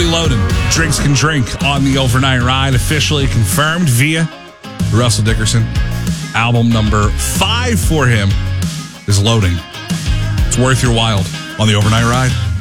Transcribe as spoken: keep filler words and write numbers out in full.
Cody Loden, Drinks Can Drink on the Overnight Ride, officially confirmed via Russell Dickerson. Album number five for him is Loading. It's worth your while on the Overnight Ride.